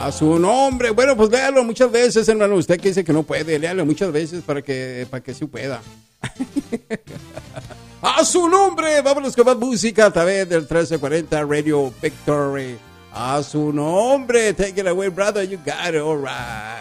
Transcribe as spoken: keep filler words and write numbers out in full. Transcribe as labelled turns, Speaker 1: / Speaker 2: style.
Speaker 1: A su nombre. Bueno, pues léalo muchas veces, hermano. Usted que dice que no puede, léalo muchas veces para que, para que sí pueda. A su nombre. Vámonos con más música a través del trece cuarenta Radio Victory. A su nombre. Take it away, brother. You got it. All right.